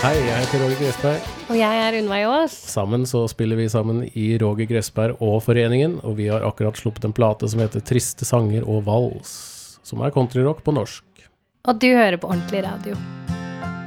Hei, jeg heter Roger Gressberg. Og jeg er Unnveig Aas. Sammen så spiller vi sammen i Roger Gressberg og Foreningen, og vi har akkurat sluppet en plate som heter Triste sanger og vals, som er countryrock på norsk. Og du hører på Ordentlig Radio.